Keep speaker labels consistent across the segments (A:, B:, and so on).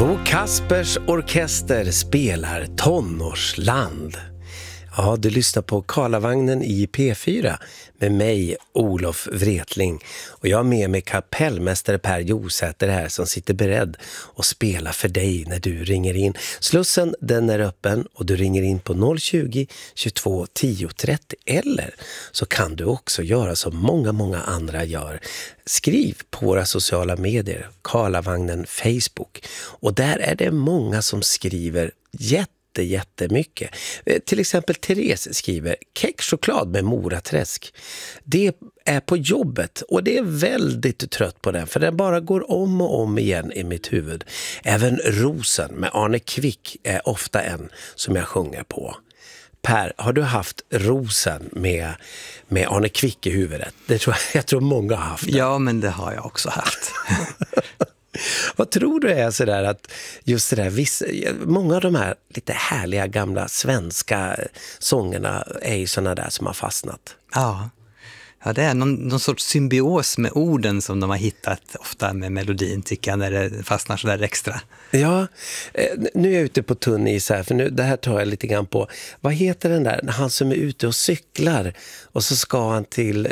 A: Bo Kaspers orkester spelar Tonårsland. Ja, du lyssnar på Karlavagnen i P4 med mig, Olof Wretling. Och jag har med mig kapellmästare Per Josäter här som sitter beredd och spelar för dig när du ringer in. Slussen, den är öppen och du ringer in på 020 22 10 30. Eller så kan du också göra som många andra gör. Skriv på våra sociala medier, Karlavagnen Facebook. Och där är det många som skriver jättemycket. Till exempel Therese skriver kexchoklad med moraträsk. Det är på jobbet och det är väldigt trött på den för den bara går om och om igen i mitt huvud. Även Rosen med Arne Kvick är ofta en som jag sjunger på. Per, har du haft Rosen med Arne Kvick i huvudet? Jag tror många har haft det.
B: Ja, men det har jag också haft.
A: Vad tror du är sådär att just det där, många av de här lite härliga gamla svenska sångerna är ju sådana där som har fastnat?
B: Ja, det är någon sorts symbios med orden som de har hittat ofta med melodin, tycker jag, när det fastnar så där extra. Ja,
A: nu är jag ute på tunn is här, för det här tar jag lite grann på. Vad heter den där, han som är ute och cyklar och så ska han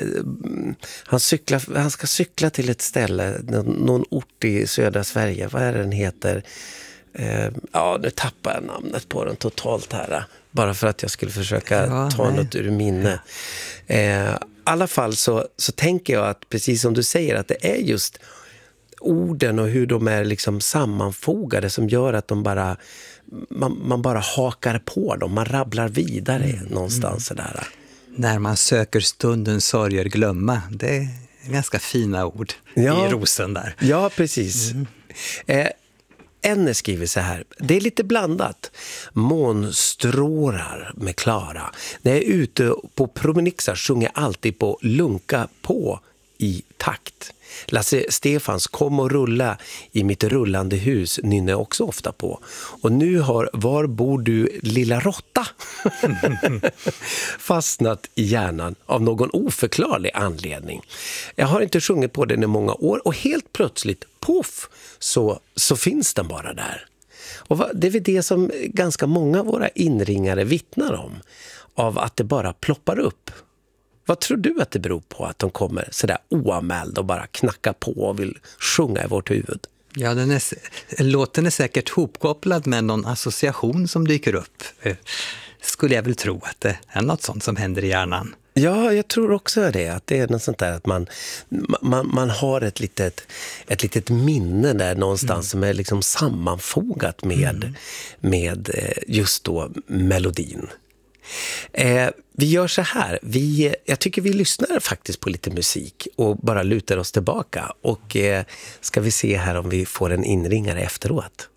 A: han ska cykla till ett ställe, någon ort i södra Sverige, vad är den heter? Nu tappar jag namnet på den totalt här, bara för att jag skulle försöka ta något ur minne. I alla fall så tänker jag att precis som du säger att det är just orden och hur de är liksom sammanfogade som gör att man bara hakar på dem, man rabblar vidare någonstans sådär.
B: När man söker stunden sorger glömma, det är ganska fina ord i Rosen där.
A: Ja, precis. Enne skriver så här: det är lite blandat. Månstrålar med Klara. När jag är ute på promenixar sjunger jag alltid på lunka på i takt. Lasse Stefans Kom och rulla i mitt rullande hus nynnar jag också ofta på. Och nu har Var bor du lilla råtta fastnat i hjärnan av någon oförklarlig anledning. Jag har inte sjungit på den i många år och helt plötsligt, poff, så finns den bara där. Och det är väl det som ganska många av våra inringare vittnar om, av att det bara ploppar upp. Vad tror du att det beror på att de kommer sådär oanmälda och bara knackar på och vill sjunga i vårt huvud?
B: Ja, låten är säkert hopkopplad med någon association som dyker upp. Skulle jag väl tro att det är något sånt som händer i hjärnan.
A: Ja, jag tror också det. Att det är något sånt där att man har ett litet minne där någonstans som är liksom sammanfogat med just då melodin. Vi gör så här, jag tycker vi lyssnar faktiskt på lite musik och bara lutar oss tillbaka och ska vi se här om vi får en inringare efteråt.